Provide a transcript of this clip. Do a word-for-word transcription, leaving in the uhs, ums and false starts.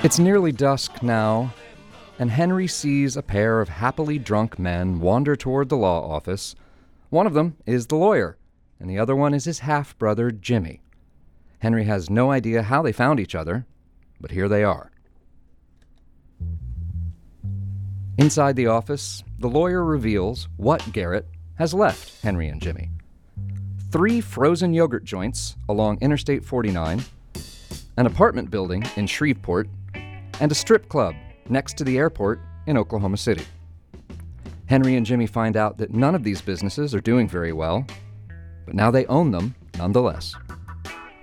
It's nearly dusk now, and Henry sees a pair of happily drunk men wander toward the law office. One of them is the lawyer, and the other one is his half-brother, Jimmy. Henry has no idea how they found each other, but here they are. Inside the office, the lawyer reveals what Garrett has left Henry and Jimmy. Three frozen yogurt joints along Interstate forty-nine, an apartment building in Shreveport, and a strip club next to the airport in Oklahoma City. Henry and Jimmy find out that none of these businesses are doing very well, but now they own them nonetheless.